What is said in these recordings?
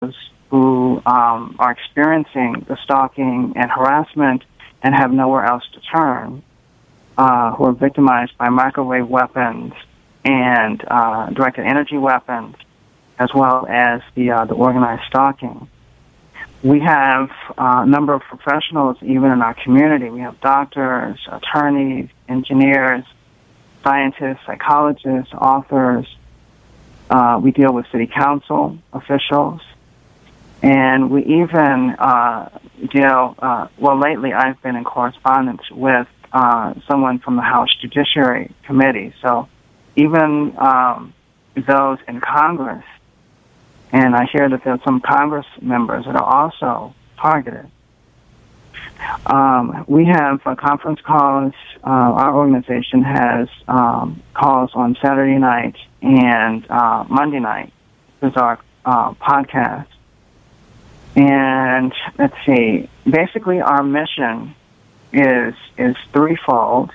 who are experiencing the stalking and harassment and have nowhere else to turn, who are victimized by microwave weapons and directed energy weapons, as well as the organized stalking. We have a number of professionals even in our community. We have doctors, attorneys, engineers, scientists, psychologists, authors. We deal with city council officials. And we even lately I've been in correspondence with someone from the House Judiciary Committee. So even those in Congress, and I hear that there are some Congress members that are also targeted. We have conference calls. Our organization has calls on Saturday night and Monday night. This is our podcast. And let's see, basically our mission is threefold.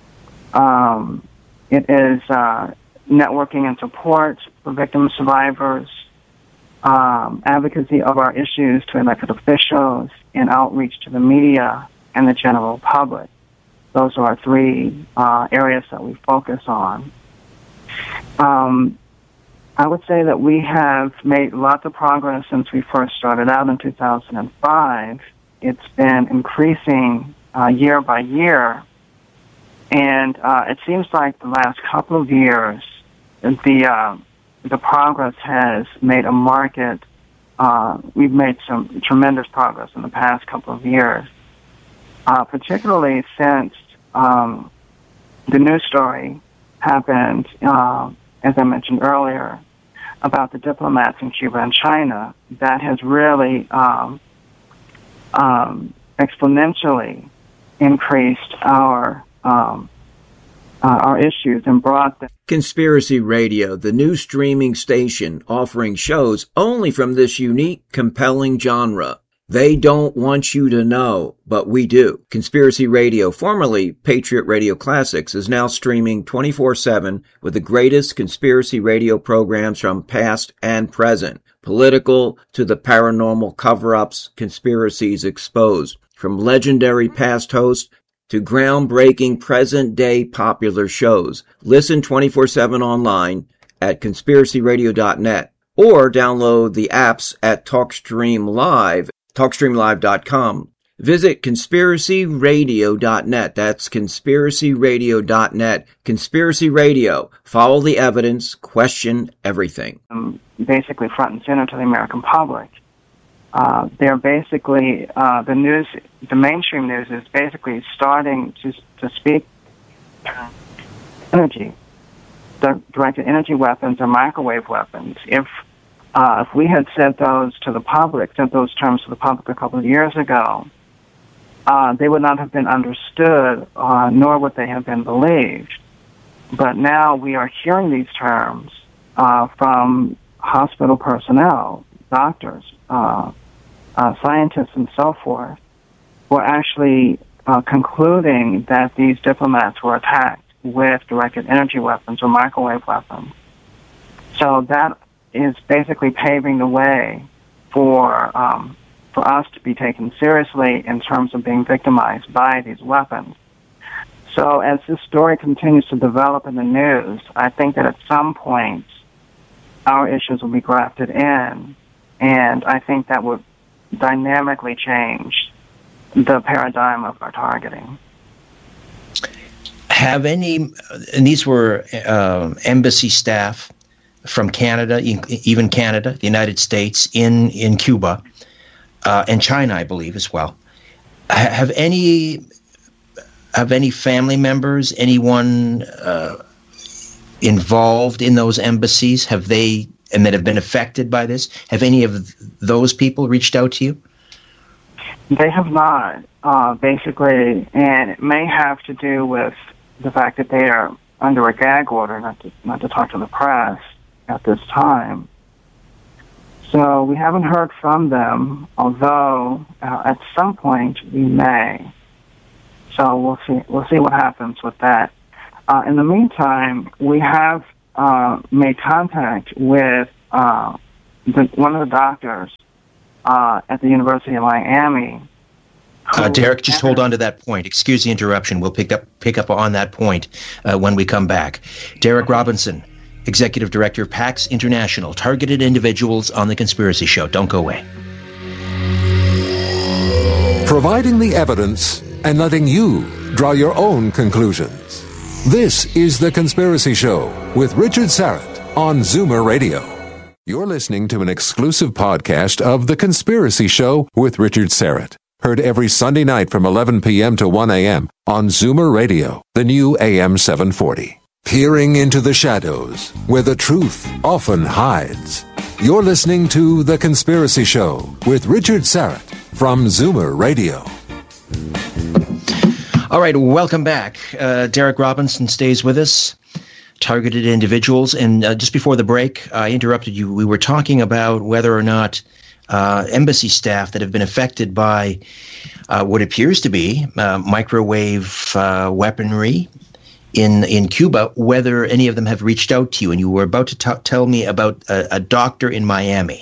It is networking and support for victim survivors, advocacy of our issues to elected officials, and outreach to the media and the general public. Those are our three areas that we focus on. I would say that we have made lots of progress since we first started out in 2005. It's been increasing year by year, and it seems like the last couple of years, the progress has made a market. We've made some tremendous progress in the past couple of years, particularly since the news story happened, as I mentioned earlier, about the diplomats in Cuba and China. That has really exponentially increased our issues and brought them. Conspiracy Radio, the new streaming station offering shows only from this unique, compelling genre. They don't want you to know, but we do. Conspiracy Radio, formerly Patriot Radio Classics, is now streaming 24/7 with the greatest conspiracy radio programs from past and present. Political to the paranormal cover-ups, conspiracies exposed. From legendary past hosts to groundbreaking present-day popular shows. Listen 24/7 online at conspiracyradio.net or download the apps at TalkStreamLive.com. Visit conspiracyradio.net. That's conspiracyradio.net. Conspiracy Radio. Follow the evidence. Question everything. Basically front and center to the American public. They're basically, the news, the mainstream news is basically starting to speak energy, the directed energy weapons or microwave weapons. If we had sent those to the public, sent those terms to the public a couple of years ago, they would not have been understood, nor would they have been believed. But now we are hearing these terms from hospital personnel, doctors, scientists, and so forth, who are actually concluding that these diplomats were attacked with directed energy weapons or microwave weapons. So that is basically paving the way for us to be taken seriously in terms of being victimized by these weapons. So as this story continues to develop in the news, I think that at some point our issues will be grafted in, and I think that would dynamically change the paradigm of our targeting. Have any, and these were embassy staff from Canada, even Canada, the United States, in Cuba, and China, I believe, as well. Have any family members, anyone involved in those embassies, and that have been affected by this, have any of those people reached out to you? They have not, basically, and it may have to do with the fact that they are under a gag order not to talk to the press at this time. So we haven't heard from them, although at some point we may. So we'll see what happens with that. In the meantime, we have made contact with one of the doctors at the University of Miami. Derek, just hold on to that point. Excuse the interruption. We'll pick up on that point when we come back. Derek Robinson, Executive Director of PAX International, Targeted Individuals on The Conspiracy Show. Don't go away. Providing the evidence and letting you draw your own conclusions. This is The Conspiracy Show with Richard Syrett on Zoomer Radio. You're listening to an exclusive podcast of The Conspiracy Show with Richard Syrett. Heard every Sunday night from 11 p.m. to 1 a.m. on Zoomer Radio, the new AM 740. Peering into the shadows, where the truth often hides. You're listening to The Conspiracy Show with Richard Syrett from Zoomer Radio. All right, welcome back. Derek Robinson stays with us. Targeted Individuals. And just before the break, I interrupted you. We were talking about whether or not embassy staff that have been affected by what appears to be microwave weaponry in Cuba, whether any of them have reached out to you. And you were about to tell me about a doctor in Miami.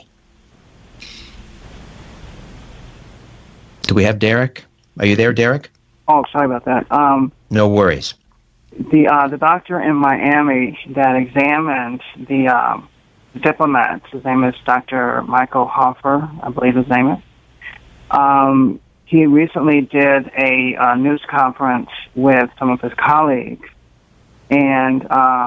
Do we have Derek? Are you there, Derek? Oh, sorry about that. No worries. The doctor in Miami that examined the diplomats, his name is Dr. Michael Hoffer, I believe his name is. He recently did a news conference with some of his colleagues and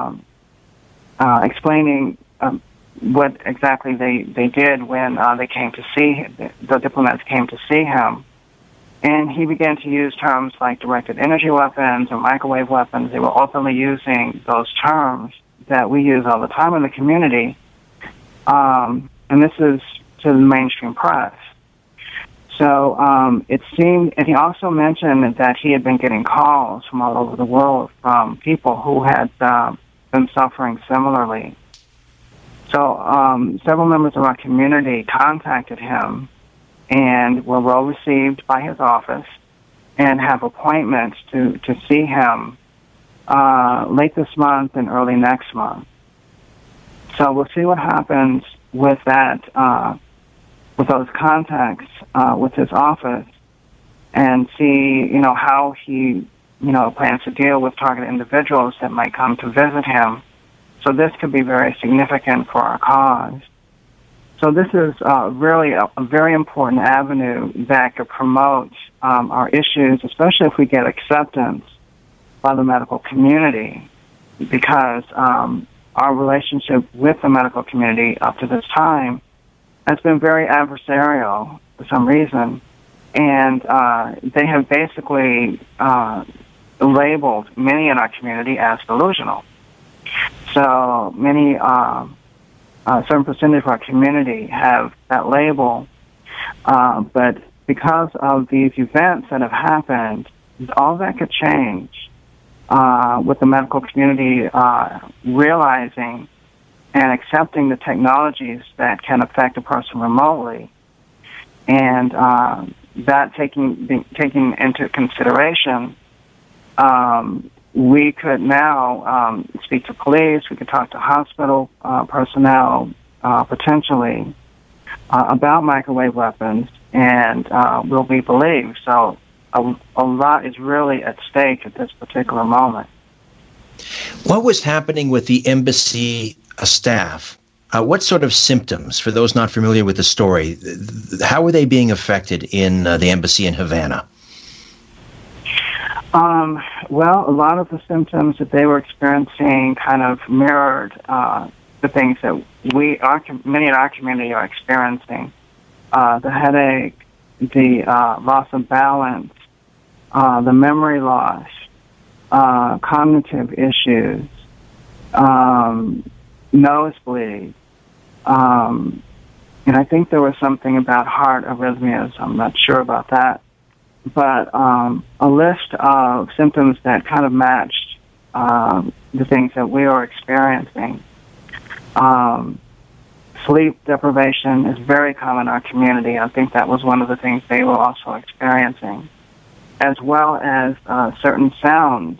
explaining what exactly they did when they came to see him, the diplomats came to see him. And he began to use terms like directed energy weapons and microwave weapons. They were openly using those terms that we use all the time in the community. And this is to the mainstream press. So it seemed, and he also mentioned that he had been getting calls from all over the world from people who had been suffering similarly. So several members of our community contacted him and were well received by his office and have appointments to see him late this month and early next month. So we'll see what happens with that, with those contacts with his office, and see, how he, plans to deal with targeted individuals that might come to visit him. So this could be very significant for our cause. So this is really a very important avenue that could promote our issues, especially if we get acceptance by the medical community, because our relationship with the medical community up to this time has been very adversarial for some reason, and they have basically labeled many in our community as delusional. So many, a certain percentage of our community have that label, but because of these events that have happened, all that could change with the medical community realizing and accepting the technologies that can affect a person remotely, and that taking into consideration, we could now speak to police, we could talk to hospital personnel potentially about microwave weapons, and we'll be believed. So a lot is really at stake at this particular moment. What was happening with the embassy staff? What sort of symptoms, for those not familiar with the story, how were they being affected in the embassy in Havana? Well, a lot of the symptoms that they were experiencing kind of mirrored the things that many in our community are experiencing. The headache, the loss of balance, the memory loss, cognitive issues, nosebleed, and I think there was something about heart arrhythmias. I'm not sure about that. But a list of symptoms that kind of matched the things that we are experiencing. Sleep deprivation is very common in our community. I think that was one of the things they were also experiencing, as well as certain sounds,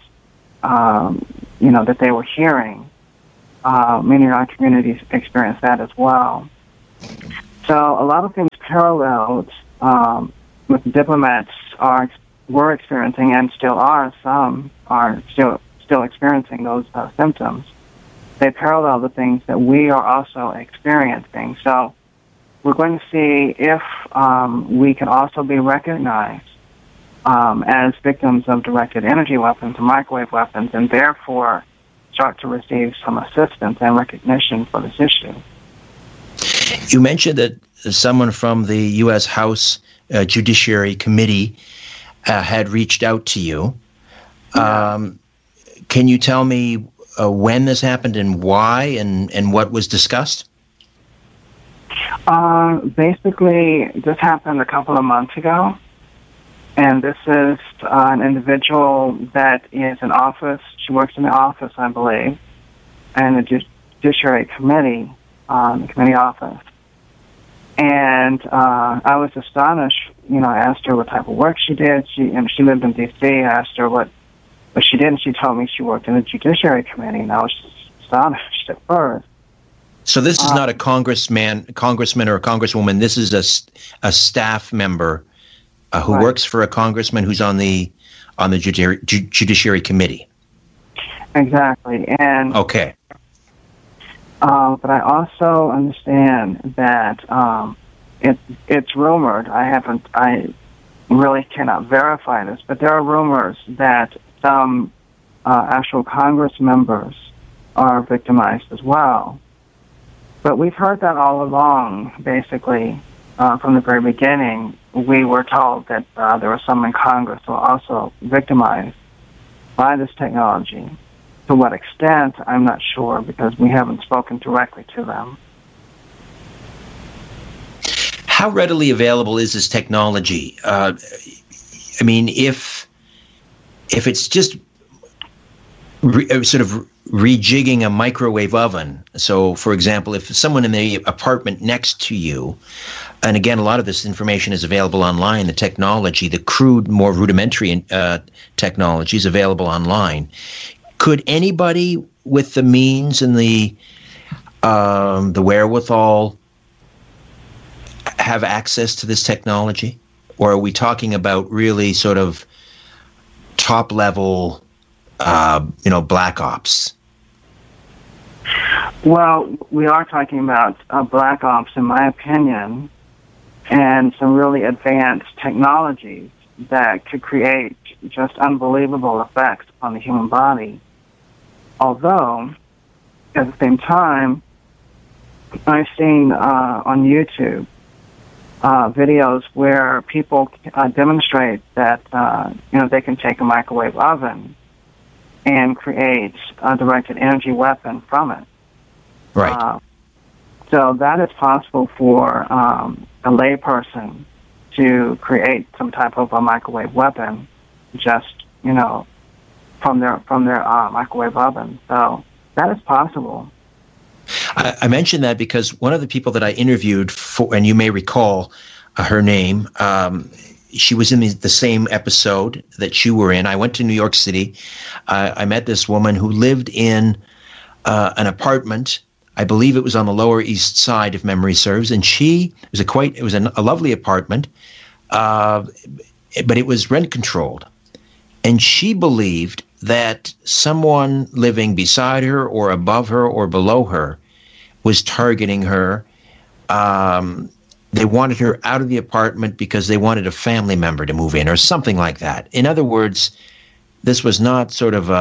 that they were hearing. Many in our communities experienced that as well. So a lot of things paralleled with diplomats were experiencing and still are. Some are still experiencing those symptoms. They parallel the things that we are also experiencing. So we're going to see if we can also be recognized as victims of directed energy weapons and microwave weapons, and therefore start to receive some assistance and recognition for this issue. You mentioned that someone from the U.S. House Judiciary Committee had reached out to you. Can you tell me when this happened and why and what was discussed? Basically, this happened a couple of months ago, and this is an individual that is in office. She works in the office, I believe, and the Judiciary Committee, the committee office. And I was astonished. I asked her what type of work she did. She lived in D.C. I asked her what she did, and she told me she worked in the Judiciary Committee, and I was astonished at first. So this is not a congressman, or a congresswoman. This is a staff member who right. works for a congressman who's on the Judiciary Committee. Exactly, and okay. But I also understand that it's rumored. I really cannot verify this, but there are rumors that some actual Congress members are victimized as well. But we've heard that all along, basically, from the very beginning. We were told that there were some in Congress who were also victimized by this technology. To what extent, I'm not sure, because we haven't spoken directly to them. How readily available is this technology? I mean, if it's just sort of rejigging a microwave oven. So, for example, if someone in the apartment next to you, and again, a lot of this information is available online, the technology, the crude, more rudimentary technology is available online. Could anybody with the means and the wherewithal have access to this technology? Or are we talking about really sort of top level, black ops? Well, we are talking about black ops, in my opinion, and some really advanced technologies that could create just unbelievable effects on the human body. Although, at the same time, I've seen on YouTube videos where people demonstrate that they can take a microwave oven and create a directed energy weapon from it. Right. So that is possible for a layperson to create some type of a microwave weapon, just from their microwave oven. So that is possible. I mentioned that because one of the people that I interviewed for, and you may recall her name, she was in the same episode that you were in. I went to New York City. I met this woman who lived in an apartment. I believe it was on the Lower East Side, if memory serves. And it was a lovely apartment, but it was rent controlled. And she believed that someone living beside her or above her or below her was targeting her. They wanted her out of the apartment because they wanted a family member to move in or something like that. In other words, this was not sort of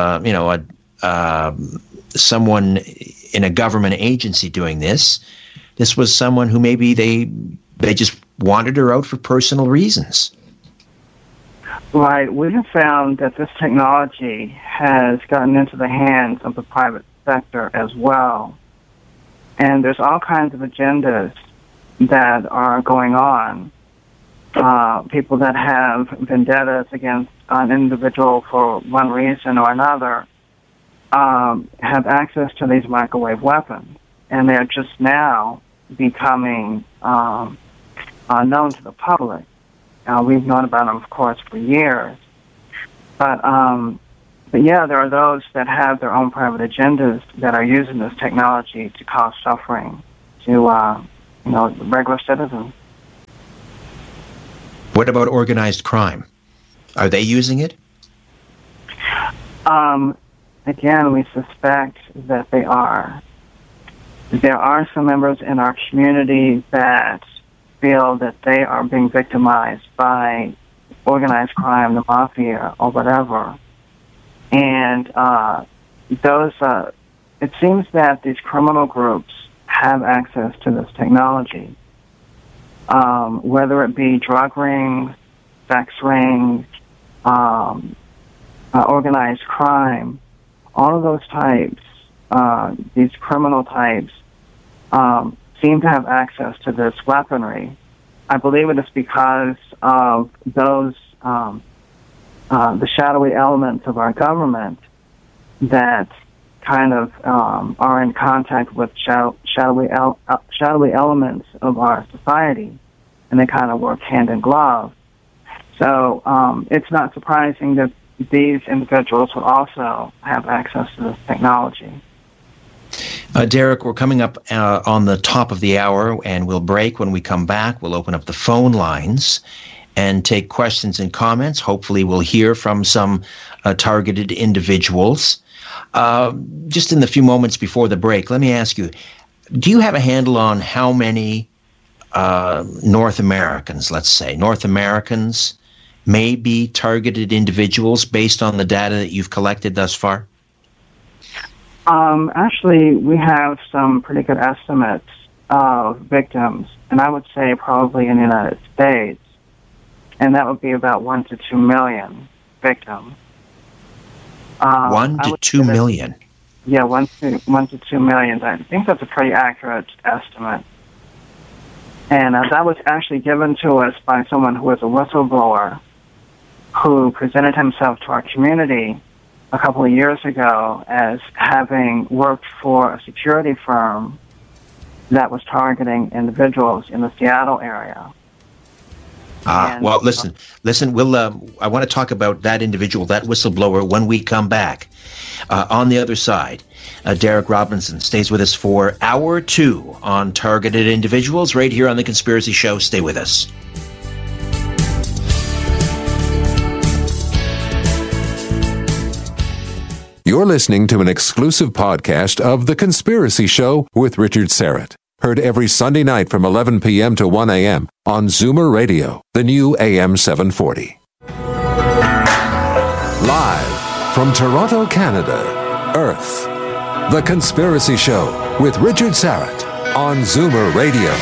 someone in a government agency doing this. This was someone who maybe they just wanted her out for personal reasons. Right. We have found that this technology has gotten into the hands of the private sector as well. And there's all kinds of agendas that are going on. People that have vendettas against an individual for one reason or another have access to these microwave weapons. And they're just now becoming known to the public. We've known about them, of course, for years. But yeah, there are those that have their own private agendas that are using this technology to cause suffering to regular citizens. What about organized crime? Are they using it? Again, we suspect that they are. There are some members in our community that feel that they are being victimized by organized crime, the mafia, or whatever. And it seems that these criminal groups have access to this technology, whether it be drug rings, sex rings, organized crime, all of those types, these criminal types, seem to have access to this weaponry. I believe it is because of those, the shadowy elements of our government that kind of are in contact with shadowy elements of our society, and they kind of work hand in glove. So it's not surprising that these individuals will also have access to this technology. Derek, we're coming up on the top of the hour, and we'll break. When we come back, we'll open up the phone lines and take questions and comments. Hopefully we'll hear from some targeted individuals. Just in the few moments before the break, let me ask you, do you have a handle on how many North Americans may be targeted individuals based on the data that you've collected thus far? Actually, we have some pretty good estimates of victims, and I would say probably in the United States, and that would be about 1 to 2 million victims. 1 to 2 million? Yeah, 1 to 2 million. I think that's a pretty accurate estimate. And that was actually given to us by someone who was a whistleblower who presented himself to our community a couple of years ago as having worked for a security firm that was targeting individuals in the Seattle area. Well, listen. We'll. I want to talk about that individual, that whistleblower, when we come back. On the other side, Derek Robinson stays with us for hour 2 on targeted individuals, right here on The Conspiracy Show. Stay with us. You're listening to an exclusive podcast of The Conspiracy Show with Richard Syrett. Heard every Sunday night from 11 p.m. to 1 a.m. on Zoomer Radio, the new AM 740. Live from Toronto, Canada, Earth. The Conspiracy Show with Richard Syrett on Zoomer Radio.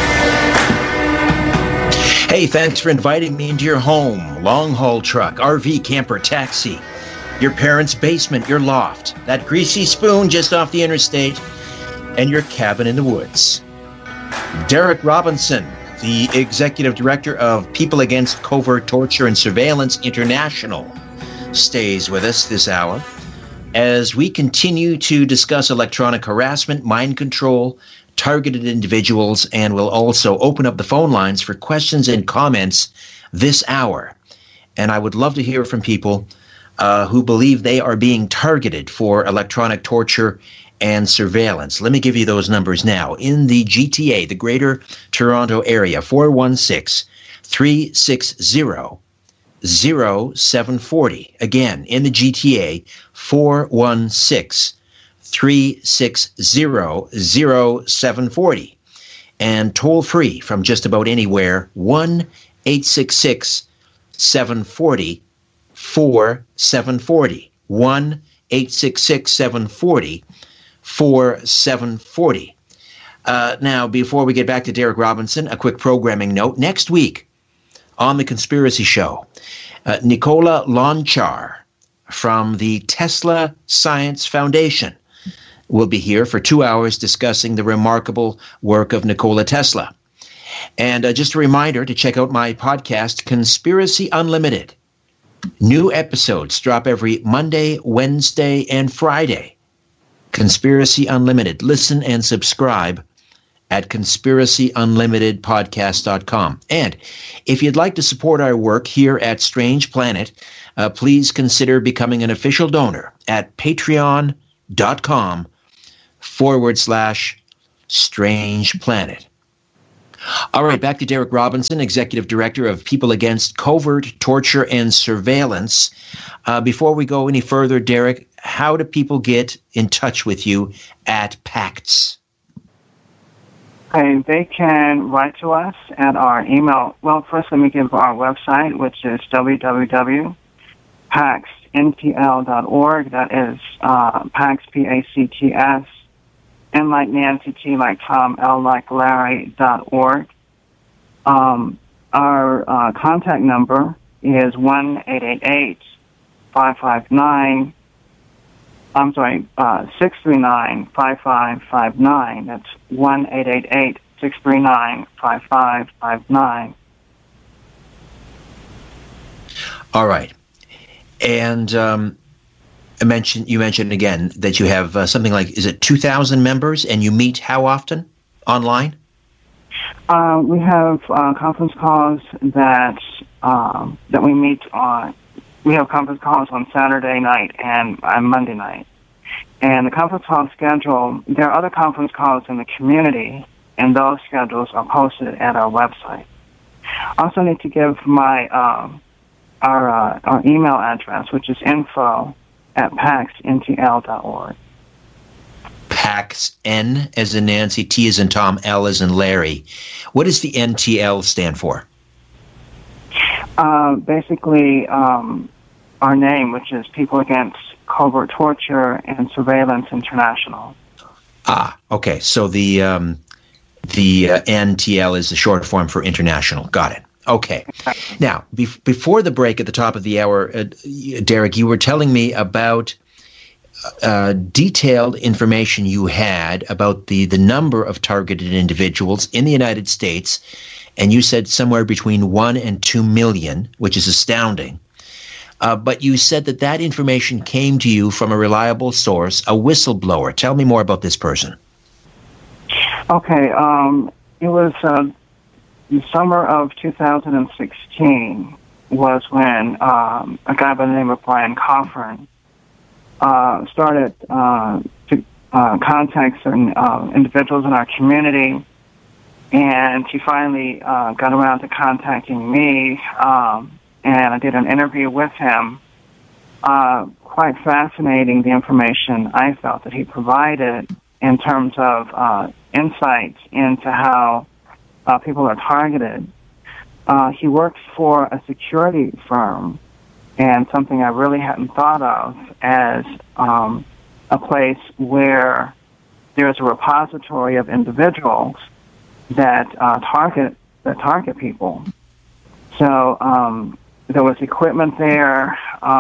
Hey, thanks for inviting me into your home. Long-haul truck, RV, camper, taxi. Your parents' basement, your loft, that greasy spoon just off the interstate, and your cabin in the woods. Derek Robinson, the Executive Director of People Against Covert Torture and Surveillance International, stays with us this hour as we continue to discuss electronic harassment, mind control, targeted individuals, and we'll also open up the phone lines for questions and comments this hour. And I would love to hear from people who believe they are being targeted for electronic torture and surveillance. Let me give you those numbers now. In the GTA, the Greater Toronto Area, 416-360-0740. Again, in the GTA, 416-360-0740. And toll free from just about anywhere, 1-866-740-4740. 1-866-740-4740. Now, before we get back to Derek Robinson, a quick programming note. Next week on The Conspiracy Show, Nicola Lonchar from the Tesla Science Foundation will be here for 2 hours discussing the remarkable work of Nikola Tesla. And just a reminder to check out my podcast, Conspiracy Unlimited. New episodes drop every Monday, Wednesday, and Friday. Conspiracy Unlimited. Listen and subscribe at conspiracyunlimitedpodcast.com. And if you'd like to support our work here at Strange Planet, please consider becoming an official donor at patreon.com/Strange Planet. All right, back to Derek Robinson, Executive Director of People Against Covert Torture and Surveillance. Before we go any further, Derek, how do people get in touch with you at PACTS? Okay, they can write to us at our email. Well, first let me give our website, which is www.paxntl.org. That is PACTS, P-A-C-T-S, N like Nancy, T like Tom, L like Larry.org. Our contact number is 639-5559. That's 1-888-639-5559. All right. And you mentioned again that you have something like, is it 2,000 members, and you meet how often online? We have conference calls that we meet on. We have conference calls on Saturday night and on Monday night. And the conference call schedule, there are other conference calls in the community, and those schedules are posted at our website. I also need to give my our email address, which is info@paxntl.org. PAX, N as in Nancy, T as in Tom, L as in Larry. What does the NTL stand for? Basically, our name, which is People Against Covert Torture and Surveillance International. Okay. So the NTL is the short form for international. Got it. Okay. Now, before the break at the top of the hour, Derek, you were telling me about detailed information you had about the number of targeted individuals in the United States, and you said somewhere between 1 and 2 million, which is astounding. But you said that information came to you from a reliable source, a whistleblower. Tell me more about this person. Okay. It was the summer of 2016 was when a guy by the name of Brian Coffin started to contact certain individuals in our community, and he finally got around to contacting me, and I did an interview with him. Quite fascinating, the information I felt that he provided in terms of insights into how people are targeted. He works for a security firm, and something I really hadn't thought of as a place where there's a repository of individuals that target people. So there was equipment there,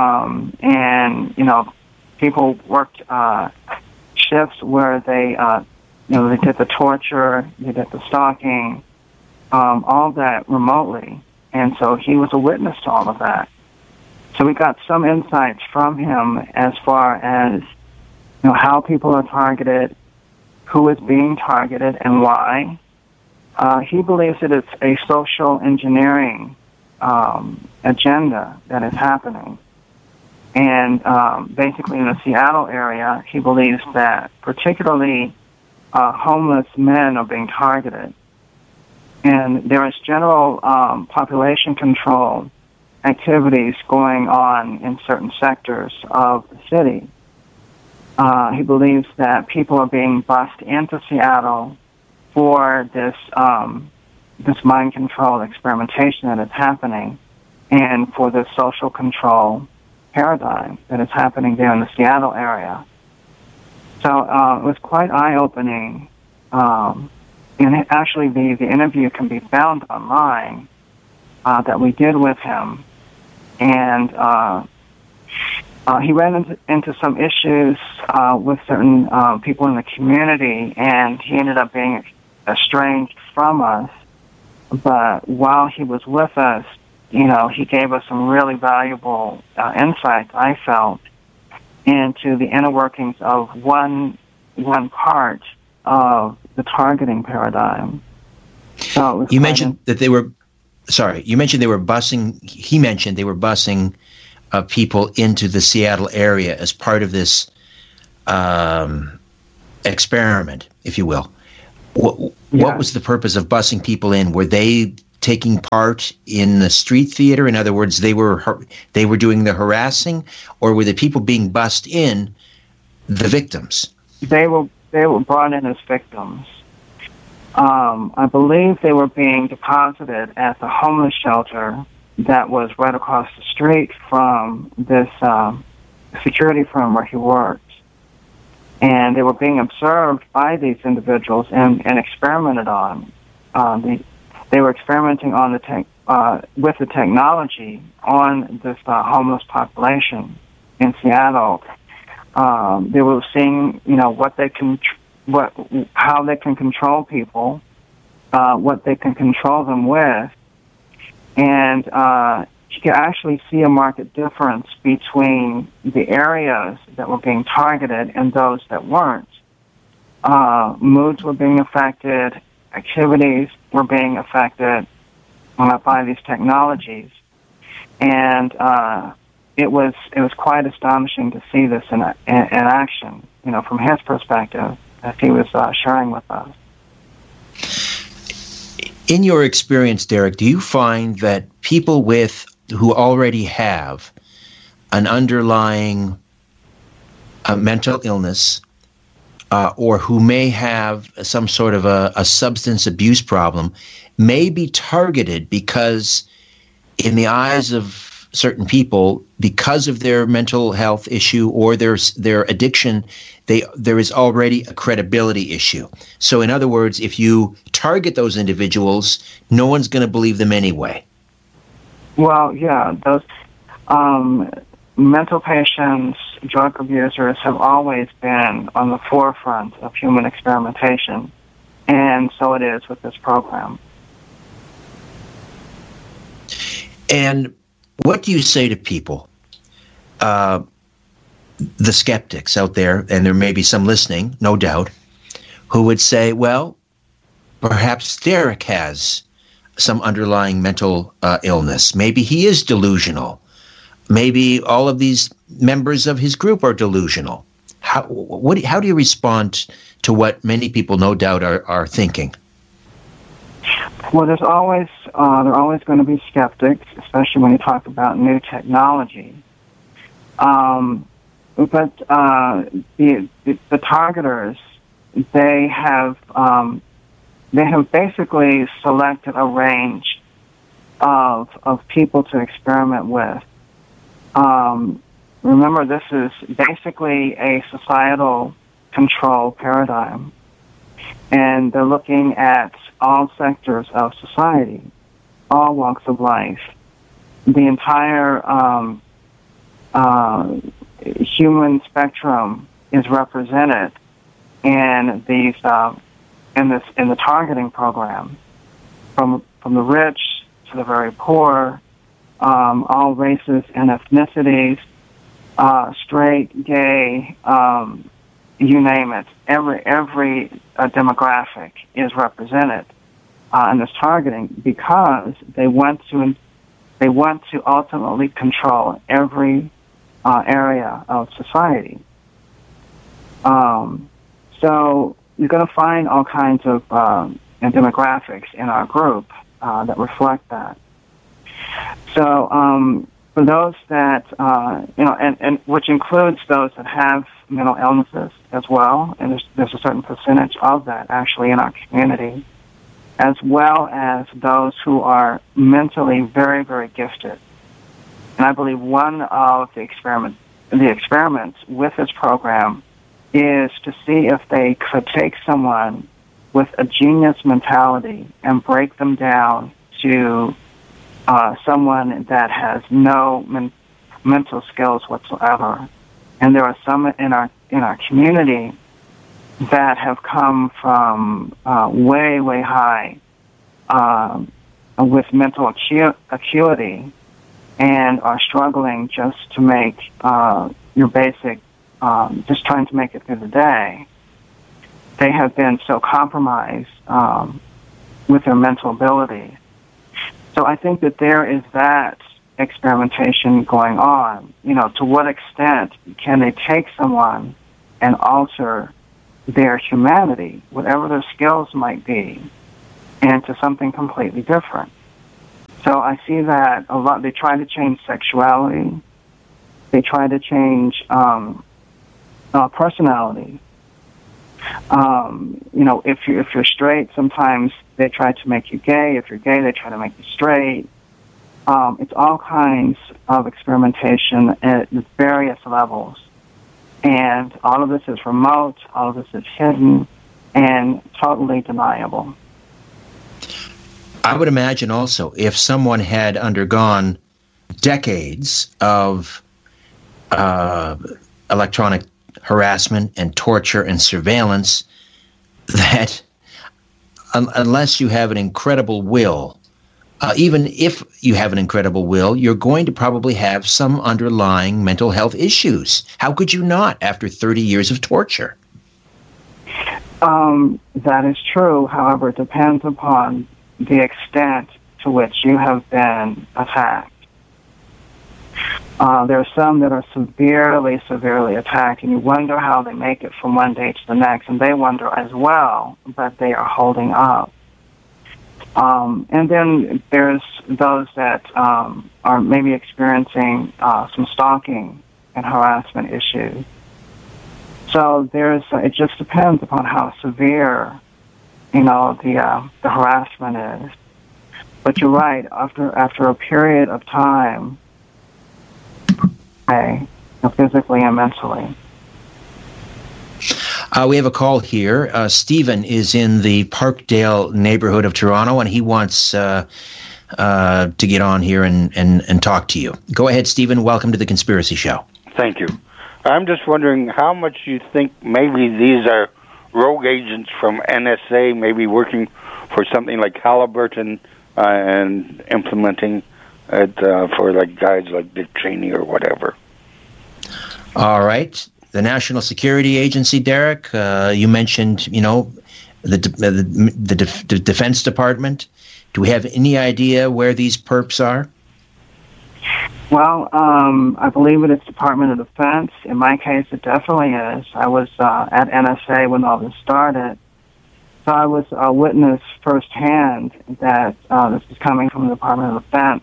and people worked shifts where they they did the torture, they did the stalking, all that remotely, and so he was a witness to all of that. So we got some insights from him as far as how people are targeted, who is being targeted, and why. He believes that it's a social engineering agenda that is happening. And basically in the Seattle area, he believes that particularly homeless men are being targeted. And there is general population control activities going on in certain sectors of the city. He believes that people are being bused into Seattle for this mind control experimentation that is happening, and for this social control paradigm that is happening there in the Seattle area. So it was quite eye-opening. And actually, the interview can be found online that we did with him. And he ran into some issues with certain people in the community, and he ended up being estranged from us. But while he was with us, he gave us some really valuable insights, I felt, into the inner workings of one part of the targeting paradigm. So you mentioned that they were. Sorry, you mentioned they were busing. He mentioned they were busing people into the Seattle area as part of this experiment, if you will. What was the purpose of busing people in? Were they taking part in the street theater? In other words, they were doing the harassing, or were the people being bussed in the victims? They were brought in as victims. I believe they were being deposited at the homeless shelter that was right across the street from this security firm where he worked. And they were being observed by these individuals and experimented on. They were experimenting on with the technology on this homeless population in Seattle. They were seeing, how they can control people, what they can control them with, and you can actually see a marked difference between the areas that were being targeted and those that weren't. Moods were being affected, activities were being affected by these technologies, and it was quite astonishing to see this in action. From his perspective, as he was sharing with us. In your experience, Derek, do you find that people who already have an underlying mental illness, or who may have some sort of a substance abuse problem, may be targeted because, in the eyes of certain people, because of their mental health issue or their addiction, there is already a credibility issue. So in other words, if you target those individuals, no one's going to believe them anyway. Well, yeah, those mental patients, drug abusers have always been on the forefront of human experimentation, and so it is with this program. And what do you say to people, the skeptics out there, and there may be some listening, no doubt, who would say, well, perhaps Derek has some underlying mental illness. Maybe he is delusional. Maybe all of these members of his group are delusional. How do you respond to what many people, no doubt, are thinking? Well, there are always going to be skeptics, especially when you talk about new technology. But the targeters, they have basically selected a range of people to experiment with. Remember, this is basically a societal control paradigm, and they're looking at all sectors of society, all walks of life. The entire human spectrum is represented in these in the targeting program, from the rich to the very poor, all races and ethnicities, straight, gay, you name it. Every demographic is represented in this targeting, because they want to ultimately control every area of society. So you're going to find all kinds of demographics in our group that reflect that. So for those that, and which includes those that have mental illnesses as well, and there's a certain percentage of that actually in our community, as well as those who are mentally very, very gifted. And I believe one of the experiments with this program is to see if they could take someone with a genius mentality and break them down to someone that has no mental skills whatsoever. And there are some in our community that have come from way, way high with mental acuity, and are struggling just to make your basic, just trying to make it through the day. They have been so compromised with their mental ability. So I think that there is that experimentation going on. To what extent can they take someone and alter their humanity, whatever their skills might be, into something completely different. So I see that a lot. They try to change sexuality. They try to change personality. If you're straight, sometimes they try to make you gay. If you're gay, they try to make you straight. It's all kinds of experimentation at various levels. And all of this is remote, all of this is hidden, and totally deniable. I would imagine also if someone had undergone decades of electronic harassment and torture and surveillance, that unless you have an incredible will, even if you have an incredible will, you're going to probably have some underlying mental health issues. How could you not after 30 years of torture? That is true. However, it depends upon the extent to which you have been attacked. There are some that are severely attacked, and you wonder how they make it from one day to the next, and they wonder as well, but they are holding up. And then there's those that are maybe experiencing some stalking and harassment issues. So it just depends upon how severe, the harassment is. But you're right. After a period of time, physically and mentally. We have a call here. Stephen is in the Parkdale neighborhood of Toronto, and he wants to get on here and talk to you. Go ahead, Stephen. Welcome to the Conspiracy Show. Thank you. I'm just wondering how much you think maybe these are rogue agents from NSA, maybe working for something like Halliburton and implementing it for like guys like Dick Cheney or whatever. All right. The National Security Agency, Derek, you mentioned, the Defense Department. Do we have any idea where these perps are? Well, I believe it is Department of Defense. In my case, it definitely is. I was at NSA when all this started. So I was a witness firsthand that this is coming from the Department of Defense.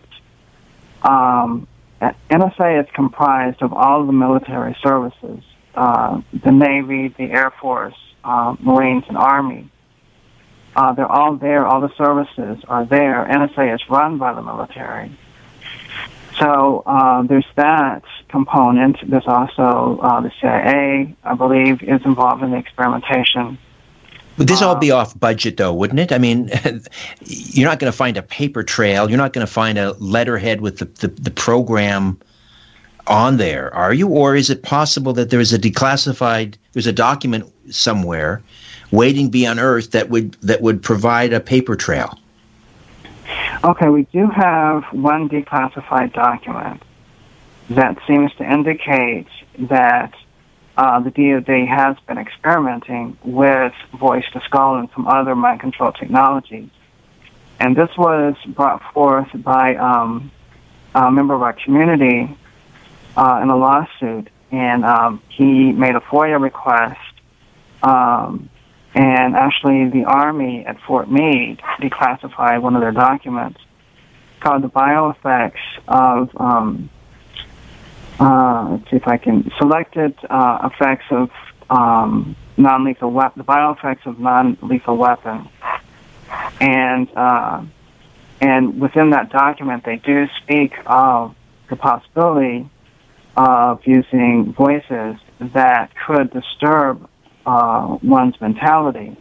NSA is comprised of all of the military services, the Navy, the Air Force, Marines, and Army. They're all there. All the services are there. NSA is run by the military. So there's that component. There's also the CIA, I believe, is involved in the experimentation. Would this all be off budget, though, wouldn't it? I mean, you're not going to find a paper trail. You're not going to find a letterhead with the program on there, are you? Or is it possible that there's a document somewhere waiting to be unearthed that would provide a paper trail? Okay, we do have one declassified document that seems to indicate that the DoD has been experimenting with voice-to-skull and some other mind control technologies. And this was brought forth by a member of our community in a lawsuit, and he made a FOIA request, and actually the Army at Fort Meade declassified one of their documents called the bioeffects of let's see if I can select it. Effects of non-lethal weapon. The bioeffects of non-lethal weapon, and within that document, they do speak of the possibility of using voices that could disturb one's mentality.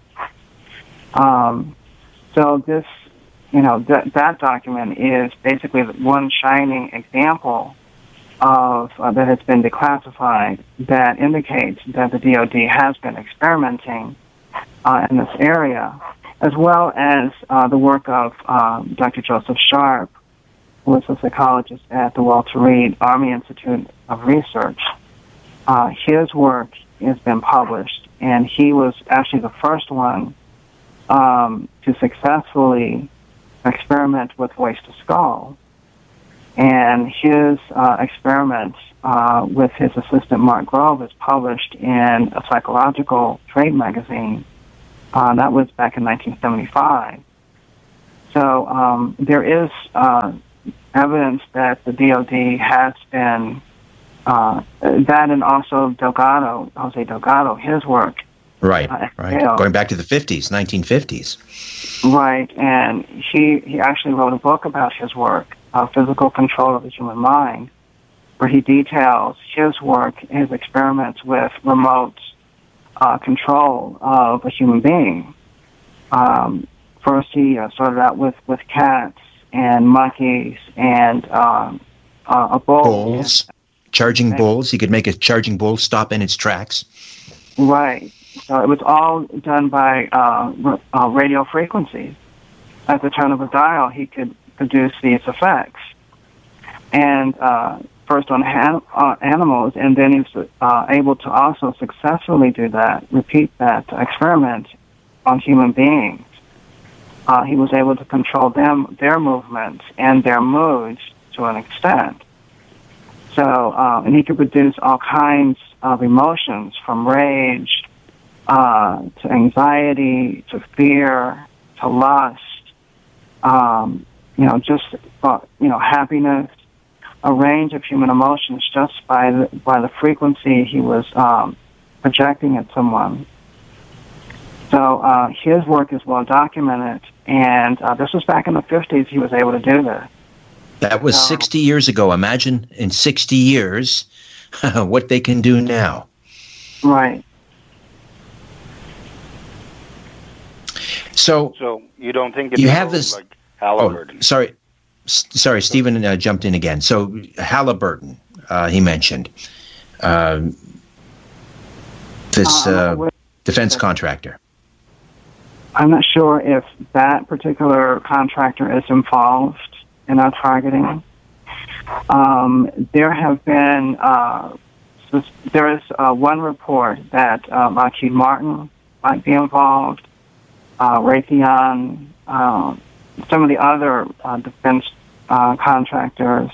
So this, that document is basically one shining example of that has been declassified that indicates that the DoD has been experimenting in this area, as well as the work of Dr. Joseph Sharp, who is a psychologist at the Walter Reed Army Institute of Research. His work has been published, and he was actually the first one to successfully experiment with voice-to-skull. And his experiments with his assistant Mark Grove is published in a psychological trade magazine. That was back in 1975. So there is evidence that the DoD has been, that and also Jose Delgado, his work. Right. Going back to the 1950s. Right, and he actually wrote a book about his work, Physical Control of the Human Mind, where he details his work, his experiments with remote control of a human being. First, he started out with cats and monkeys and a bull. Bulls. Charging bulls. He could make a charging bull stop in its tracks. Right. So it was all done by radio frequencies. At the turn of a dial, he could produce these effects. And first on animals, and then he was able to also successfully do that, repeat that experiment on human beings. He was able to control their movements and their moods to an extent. So, and he could produce all kinds of emotions, from rage to anxiety to fear to lust, happiness, a range of human emotions just by the frequency he was projecting at someone. So his work is well documented, and this was back in the 50s he was able to do this. That was 60 years ago. Imagine in 60 years what they can do now. Right. So you don't think you have this like Halliburton? Oh, sorry, Stephen jumped in again. So Halliburton, he mentioned this defense contractor. I'm not sure if that particular contractor is involved in our targeting. There have been there is one report that Lockheed Martin might be involved. Raytheon, some of the other defense contractors,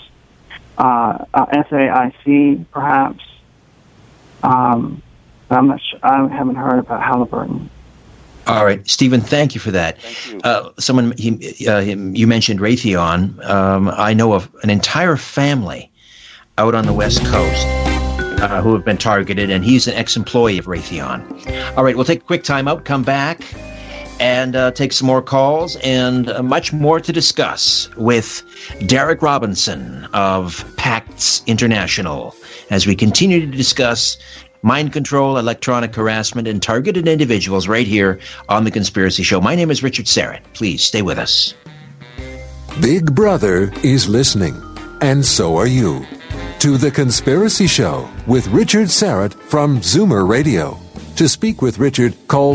SAIC perhaps. I'm not sure. I haven't heard about Halliburton. All right, Stephen, thank you for that. Thank you. Someone you mentioned Raytheon. I know of an entire family out on the West Coast who have been targeted, and he's an ex-employee of Raytheon. All right, we'll take a quick time out, come back, and take some more calls, and much more to discuss with Derek Robinson of PACTS International as we continue to discuss mind control, electronic harassment, and targeted individuals right here on The Conspiracy Show. My name is Richard Syrett. Please stay with us. Big Brother is listening, and so are you, to The Conspiracy Show with Richard Syrett from Zoomer Radio. To speak with Richard, call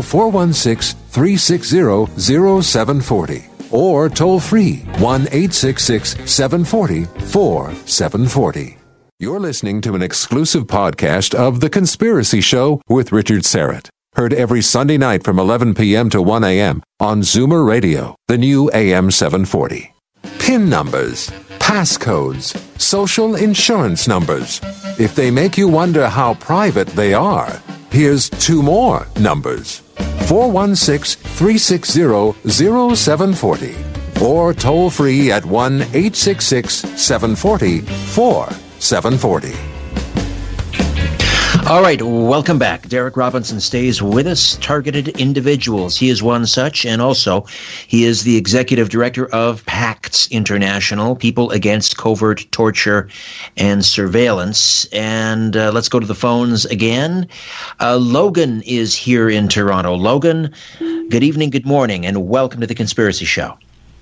416-360-0740 or toll free 1-866-740-4740. You're listening to an exclusive podcast of The Conspiracy Show with Richard Syrett. Heard every Sunday night from 11 p.m. to 1 a.m. on Zoomer Radio, the new AM 740. PIN numbers, passcodes, social insurance numbers. If they make you wonder how private they are, here's two more numbers. 416-360-0740 or toll free at 1-866-740-4740. All right, welcome back. Derek Robinson stays with us, Targeted Individuals. He is one such, and also he is the executive director of PACTS International, People Against Covert Torture and Surveillance. And let's go to the phones again. Logan is here in Toronto. Logan, good evening, good morning, and welcome to The Conspiracy Show.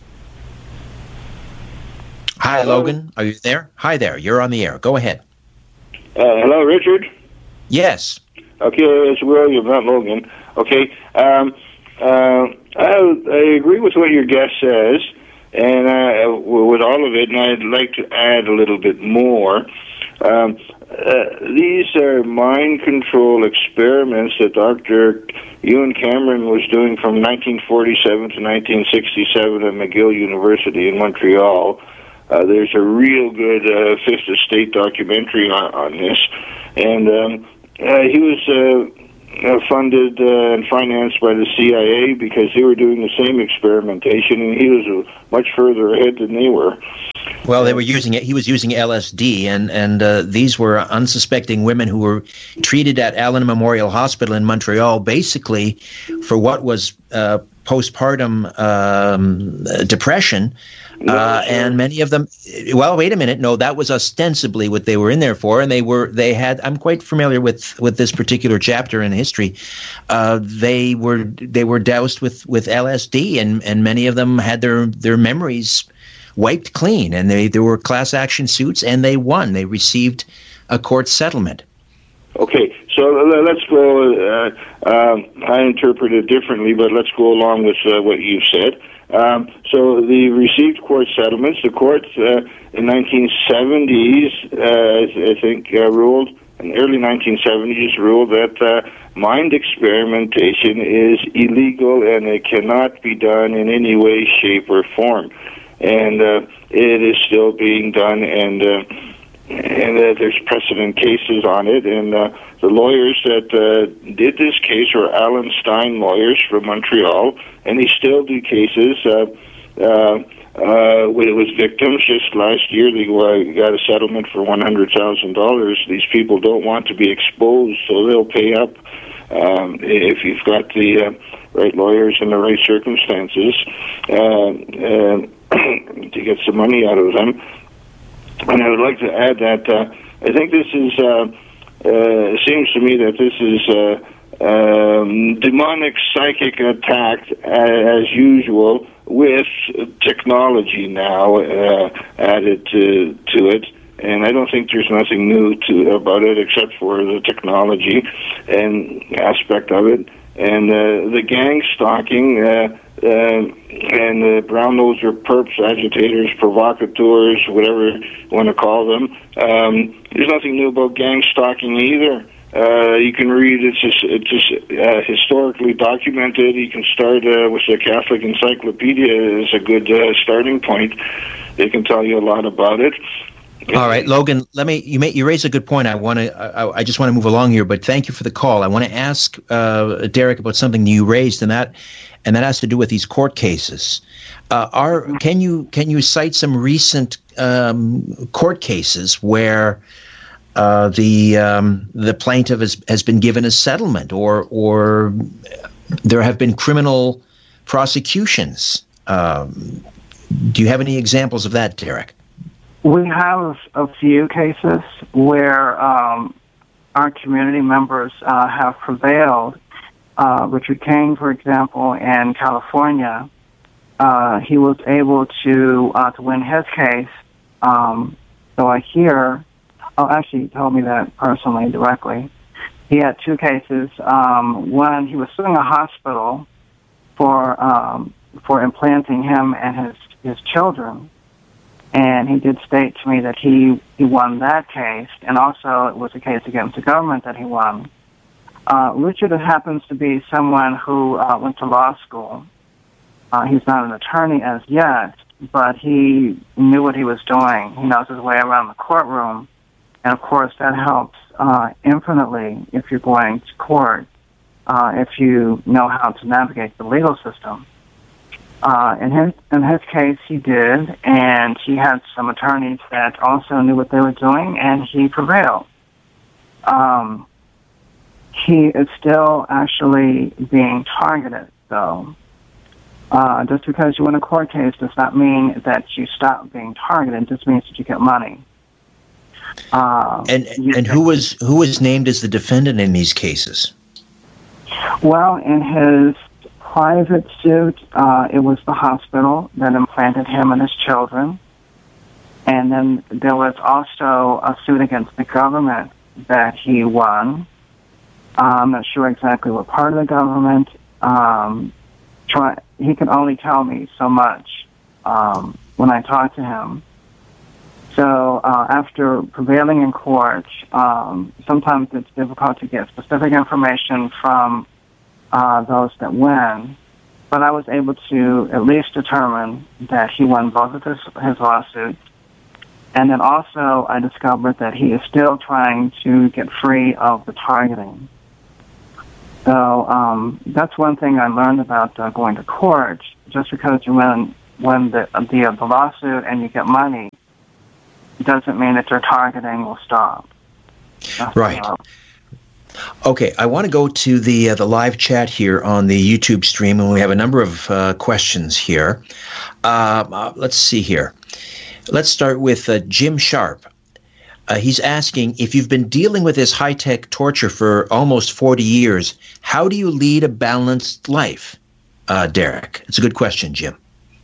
Hi, hello. Logan. Are you there? Hi there. You're on the air. Go ahead. Hello, Richard. Yes. Okay, it's William, not Logan. Okay. I agree with what your guest says, and with all of it, and I'd like to add a little bit more. These are mind control experiments that Dr. Ewan Cameron was doing from 1947 to 1967 at McGill University in Montreal. There's a real good Fifth Estate documentary on this, and he was funded and financed by the CIA because they were doing the same experimentation, and he was much further ahead than they were. Well, they were using it. He was using LSD, and these were unsuspecting women who were treated at Allen Memorial Hospital in Montreal, basically for what was postpartum depression. And many of them, well, wait a minute. No, that was ostensibly what they were in there for. And they had, I'm quite familiar with this particular chapter in history. They were doused with LSD, and many of them had their memories wiped clean. And there were class action suits, and they won. They received a court settlement. Okay, so let's go. I interpret it differently, but let's go along with what you've said. So they received court settlements. The courts in 1970s, I think, ruled, in the early 1970s, ruled that mind experimentation is illegal and it cannot be done in any way, shape, or form. And it is still being done, and there's precedent cases on it. And the lawyers that did this case were Alan Stein lawyers from Montreal, and they still do cases with victims. Just last year, they got a settlement for $100,000. These people don't want to be exposed, so they'll pay up if you've got the right lawyers and the right circumstances to get some money out of them. And I would like to add that I think this is, it seems to me that this is demonic psychic attack as usual with technology now added to it. And I don't think there's nothing new about it except for the technology and aspect of it. And the gang stalking and the brown-noser perps, agitators, provocateurs, whatever you want to call them. There's nothing new about gang stalking either. You can read, it's just historically documented. You can start with the Catholic Encyclopedia as a good starting point. They can tell you a lot about it. All right, Logan. You raise a good point. I just want to move along here, but thank you for the call. I want to ask Derek about something you raised, and that has to do with these court cases. Can you cite some recent court cases where the plaintiff has been given a settlement, or there have been criminal prosecutions? Do you have any examples of that, Derek? We have a few cases where our community members have prevailed. Richard King, for example, in California, he was able to win his case. So I hear, actually he told me that personally, directly. He had two cases. One, he was suing a hospital for implanting him and his children. And he did state to me that he won that case, and also it was a case against the government that he won. Richard happens to be someone who went to law school. He's not an attorney as yet, but he knew what he was doing. He knows his way around the courtroom, and of course that helps infinitely if you're going to court, if you know how to navigate the legal system. In his case, he did, and he had some attorneys that also knew what they were doing, and he prevailed. He is still actually being targeted, though. Just because you win a court case does not mean that you stop being targeted. It just means that you get money. And who was named as the defendant in these cases? Well, in his private suit, it was the hospital that implanted him and his children. And then there was also a suit against the government that he won. I'm not sure exactly what part of the government. He can only tell me so much when I talk to him. So after prevailing in court, sometimes it's difficult to get specific information from those that win, but I was able to at least determine that he won both of his lawsuits, And then also I discovered that he is still trying to get free of the targeting. So that's one thing I learned about going to court. Just because you win the lawsuit and you get money doesn't mean that your targeting will stop. Right. Okay, I want to go to the live chat here on the YouTube stream, and we have a number of questions here. Let's see here. Let's start with Jim Sharp. He's asking, if you've been dealing with this high-tech torture for almost 40 years, how do you lead a balanced life, Derek? It's a good question, Jim.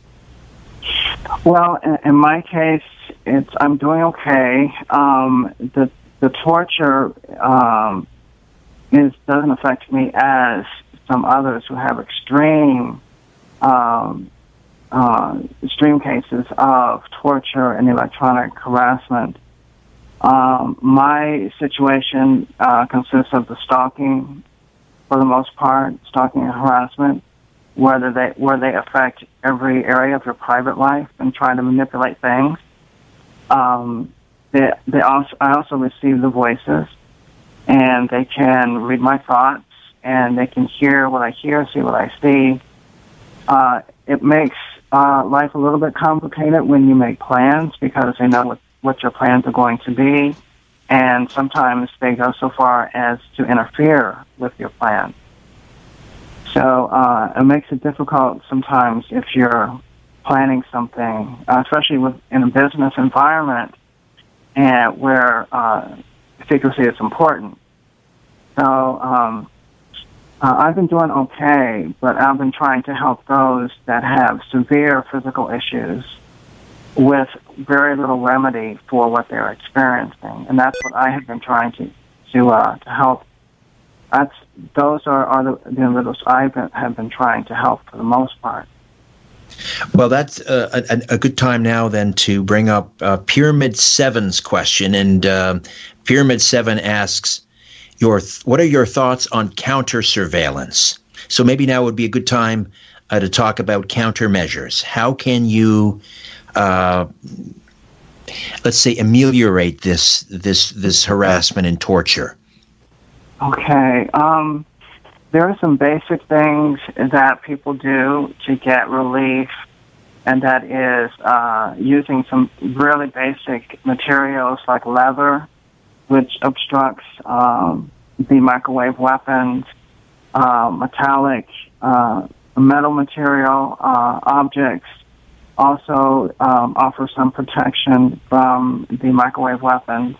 Well, in my case, I'm doing okay. The torture doesn't affect me as some others who have extreme cases of torture and electronic harassment. My situation consists of the stalking, for the most part, stalking and harassment, where they affect every area of your private life and try to manipulate things. I also receive the voices, and they can read my thoughts, and they can hear what I hear, see what I see. It makes life a little bit complicated when you make plans, because they know what your plans are going to be, and sometimes they go so far as to interfere with your plan. So it makes it difficult sometimes if you're planning something, especially in a business environment, and where secrecy is important. So I've been doing okay, but I've been trying to help those that have severe physical issues with very little remedy for what they're experiencing, and that's what I have been trying to help. Those are the individuals I have been trying to help for the most part. Well, that's a good time now then to bring up Pyramid 7's question, and Pyramid 7 asks, what are your thoughts on counter surveillance? So maybe now would be a good time to talk about countermeasures. How can you, let's say, ameliorate this harassment and torture? Okay. There are some basic things that people do to get relief, and that is using some really basic materials like leather, which obstructs the microwave weapons, metallic, metal material objects also offer some protection from the microwave weapons.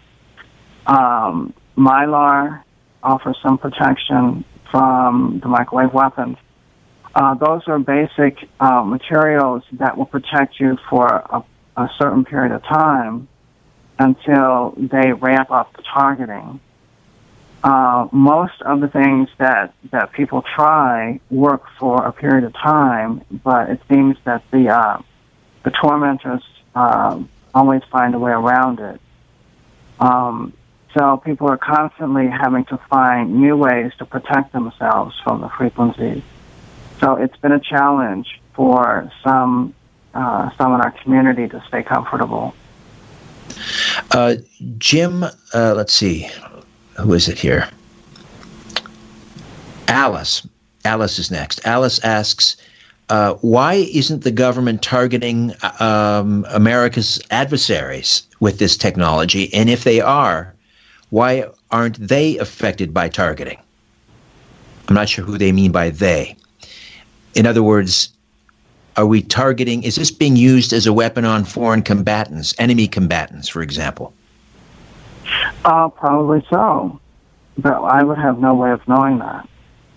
Mylar offers some protection from the microwave weapons. Those are basic materials that will protect you for a certain period of time until they ramp up the targeting. Most of the things that people try work for a period of time, but it seems that the tormentors always find a way around it. So people are constantly having to find new ways to protect themselves from the frequencies. So it's been a challenge for some in our community to stay comfortable. Jim, let's see, who is it here? Alice. Alice is next. Alice asks, why isn't the government targeting America's adversaries with this technology? And if they are, why aren't they affected by targeting? I'm not sure who they mean by they. In other words, are we targeting, is this being used as a weapon on foreign combatants, enemy combatants, for example? Probably so, but I would have no way of knowing that.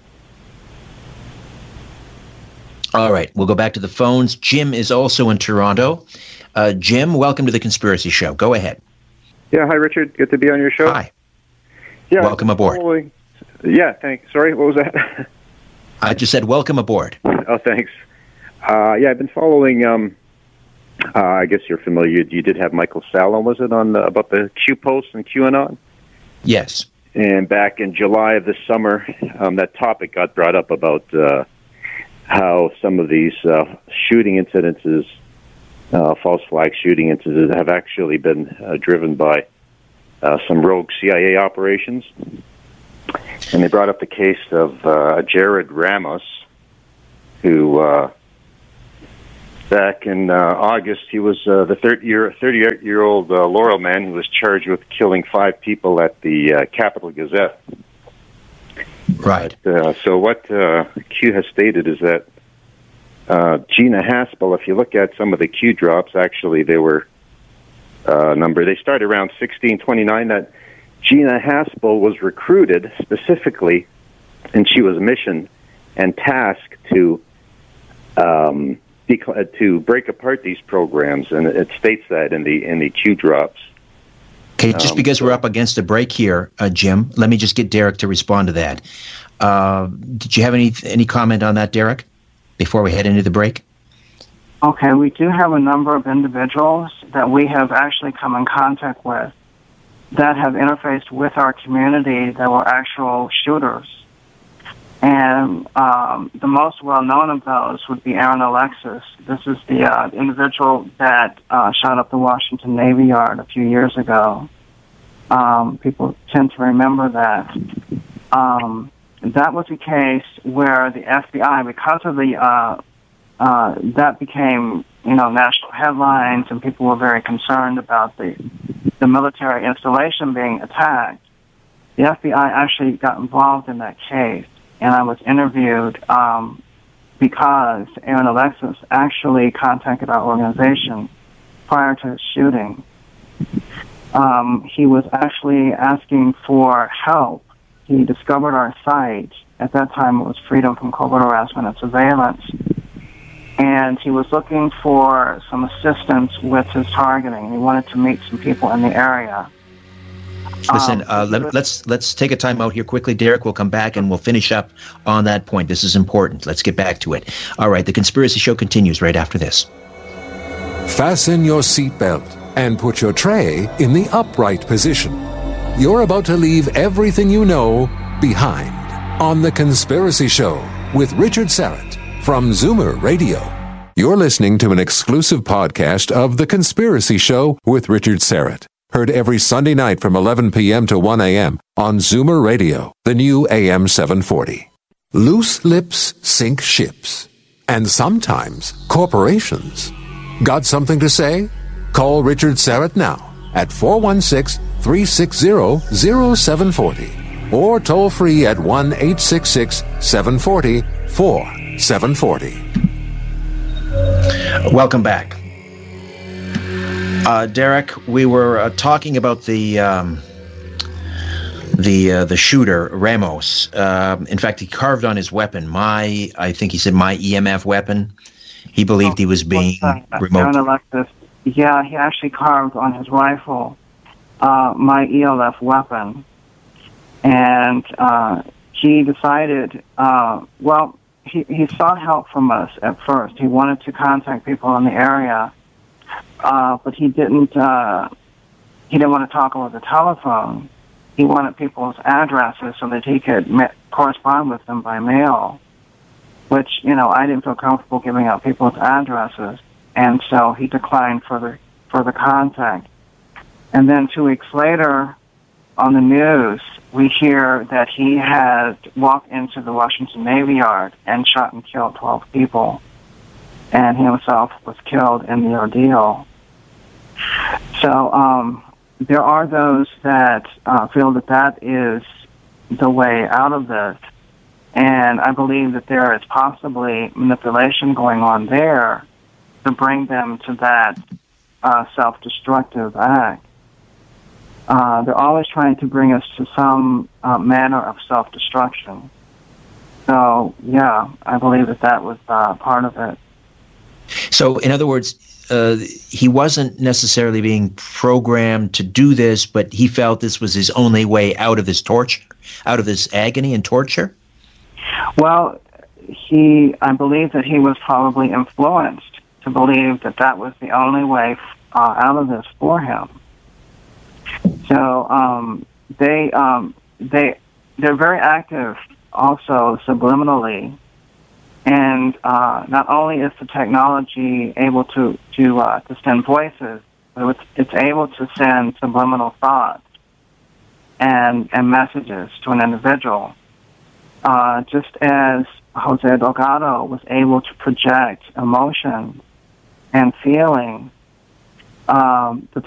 All right, we'll go back to the phones. Jim is also in Toronto. Jim, welcome to The Conspiracy Show. Go ahead. Yeah, hi, Richard. Good to be on your show. Hi. Yeah, welcome aboard. Yeah, thanks. Sorry, what was that? I just said welcome aboard. Oh, thanks. Yeah, I've been following, I guess you're familiar, you did have Michael Salla, was it, on about the Q Post and QAnon? Yes. And back in July of this summer, that topic got brought up about how some of these shooting incidences false flag shooting incidents have actually been driven by some rogue CIA operations. And they brought up the case of Jared Ramos, who back in August, he was the 38-year-old Laurel man who was charged with killing 5 people at the Capital Gazette. Right. So what Q has stated is that Gina Haspel, if you look at some of the Q drops, actually they were they started around 1629, that Gina Haspel was recruited specifically, and she was missioned and tasked to break apart these programs, and it states that in the Q drops. Okay, just because we're up against a break here, Jim, let me just get Derek to respond to that. Did you have any comment on that, Derek, before we head into the break? Okay, we do have a number of individuals that we have actually come in contact with that have interfaced with our community that were actual shooters. And the most well-known of those would be Aaron Alexis. This is the individual that shot up the Washington Navy Yard a few years ago. People tend to remember that. That was a case where the FBI, because of the that became, national headlines, and people were very concerned about the military installation being attacked. The FBI actually got involved in that case, and I was interviewed because Aaron Alexis actually contacted our organization prior to his shooting. He was actually asking for help. He discovered our site. At that time, it was Freedom from Covert Harassment and Surveillance. And he was looking for some assistance with his targeting. He wanted to meet some people in the area. Listen, let's take a time out here quickly, Derek. We'll come back and we'll finish up on that point. This is important. Let's get back to it. All right, the Conspiracy Show continues right after this. Fasten your seatbelt and put your tray in the upright position. You're about to leave everything you know behind on The Conspiracy Show with Richard Syrett from Zoomer Radio. You're listening to an exclusive podcast of The Conspiracy Show with Richard Syrett. Heard every Sunday night from 11 p.m. to 1 a.m. on Zoomer Radio, the new AM 740. Loose lips sink ships. And sometimes corporations. Got something to say? Call Richard Syrett now at 416-360-0740 or toll free at 1-866-740-4740. Welcome back. Derek, we were talking about the shooter, Ramos. In fact, he carved on his weapon, I think he said my EMF weapon. He believed he was being remote. Alexis. Yeah, he actually carved on his rifle my ELF weapon. And he decided, he sought help from us at first. He wanted to contact people in the area, but he didn't want to talk over the telephone. He wanted people's addresses so that he could correspond with them by mail, which, I didn't feel comfortable giving out people's addresses. And so he declined further contact. And then 2 weeks later, on the news, we hear that he had walked into the Washington Navy Yard and shot and killed 12 people. And he himself was killed in the ordeal. So there are those that feel that is the way out of this. And I believe that there is possibly manipulation going on there to bring them to that self-destructive act. They're always trying to bring us to some manner of self-destruction. So, yeah, I believe that was part of it. So, in other words, he wasn't necessarily being programmed to do this, but he felt this was his only way out of this torture, out of this agony and torture? Well, I believe that he was probably influenced to believe that was the only way out of this for him. So they're very active also subliminally And not only is the technology able to send voices, but it's able to send subliminal thoughts and messages to an individual. Just as Jose Delgado was able to project emotions and feelings, the